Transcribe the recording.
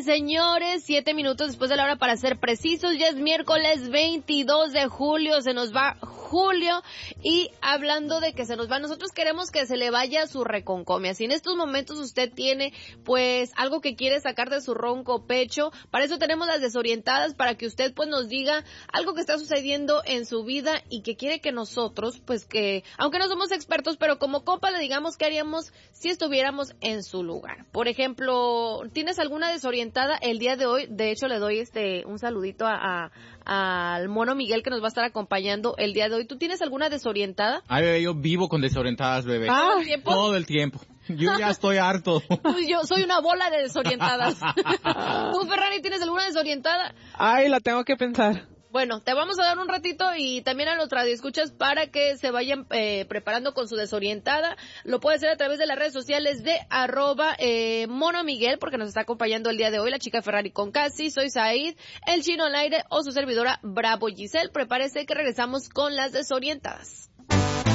señores, 7 minutos después de la hora para ser precisos. Ya es miércoles 22 de julio, se nos va julio. Y hablando de que se nos va, nosotros queremos que se le vaya su reconcomia. Si en estos momentos usted tiene, pues, algo que quiere sacar de su ronco pecho, para eso tenemos las desorientadas, para que usted, pues, nos diga algo que está sucediendo en su vida y que quiere que nosotros, pues, que, aunque no somos expertos, pero como compa le digamos qué haríamos si estuviéramos en su lugar. Por ejemplo, ¿tienes alguna desorientada el día de hoy? De hecho, le doy un saludito al mono Miguel que nos va a estar acompañando el día de hoy. ¿Tú tienes alguna desorientada? Ay, bebé, yo vivo con desorientadas, bebé. ¿Todo el tiempo? Todo el tiempo. Yo ya estoy harto. Yo soy una bola de desorientadas. ¿Tú, Ferrari, tienes alguna desorientada? Ay, la tengo que pensar. Bueno, te vamos a dar un ratito y también a los radioescuchas para que se vayan preparando con su desorientada. Lo puede hacer a través de las redes sociales de @Mono Miguel, porque nos está acompañando el día de hoy la chica Ferrari con Casi. Soy Said, el chino al aire o su servidora Bravo Giselle. Prepárese que regresamos con las desorientadas.